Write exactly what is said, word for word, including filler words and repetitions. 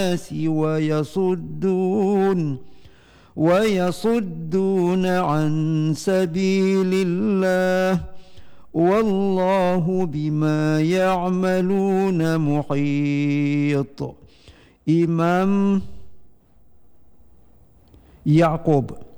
ويصدون ويصدون عن سبيل الله والله بما يعملون محيط. Imam Ya'qub